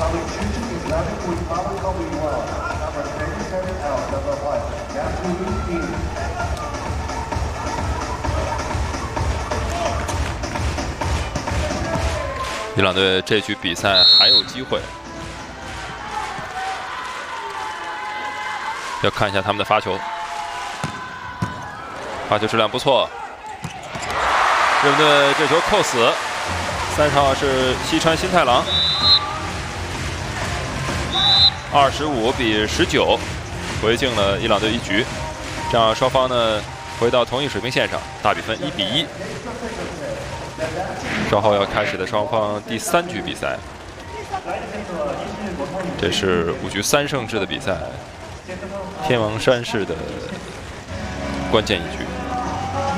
伊朗队这局比赛还有机会，要看一下他们的发球，发球质量不错。日本队这球扣死，3号是西川新太郎，25比19，回敬了伊朗队1局，这样双方呢回到同一水平线上，大比分1比1。稍后要开始的双方第3局比赛，这是5局3胜制的比赛，天王山式的关键1局。